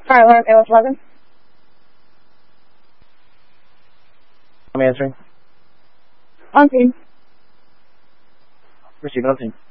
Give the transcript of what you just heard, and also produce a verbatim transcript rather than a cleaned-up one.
Hi, Alarm A L S eleven. I'm answering. On scene. Receive on scene.